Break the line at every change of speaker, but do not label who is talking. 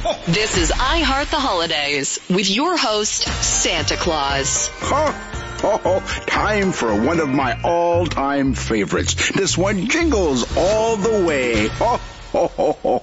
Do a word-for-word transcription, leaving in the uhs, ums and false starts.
This is I Heart the Holidays with your host, Santa Claus.
Oh, oh, time for one of my all-time favorites. This one jingles all the way. Oh, oh, oh, oh,